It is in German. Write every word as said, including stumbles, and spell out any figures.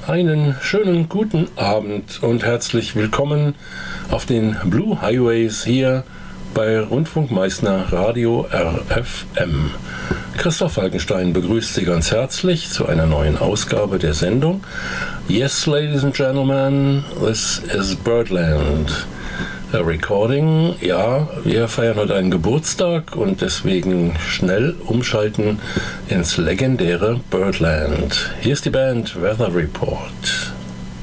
Einen schönen guten Abend und herzlich willkommen auf den Blue Highways hier bei Rundfunk Meißner Radio R F M. Christoph Falkenstein begrüßt Sie ganz herzlich zu einer neuen Ausgabe der Sendung. Yes, ladies and gentlemen, this is Birdland. A recording, ja, wir feiern heute einen Geburtstag und deswegen schnell umschalten ins legendäre Birdland. Hier ist die Band Weather Report.